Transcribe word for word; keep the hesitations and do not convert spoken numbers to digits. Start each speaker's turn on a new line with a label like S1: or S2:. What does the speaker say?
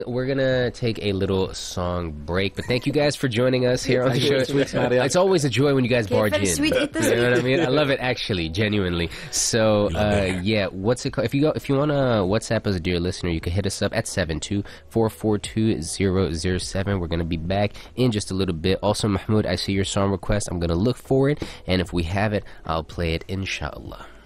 S1: We're gonna take a little song break, but thank you guys for joining us here on the show. It's always a joy when you guys barge in.
S2: Sweet,
S1: you know what I mean? I love it, actually, genuinely. So, uh, yeah, what's it called? If you go, if you wanna WhatsApp us, dear listener, you can hit us up at seven two four four two zero zero seven. We're gonna be back in just a little bit. Also, Mahmoud, I see your song request. I'm gonna look for it, and if we have it, I'll play it, inshallah.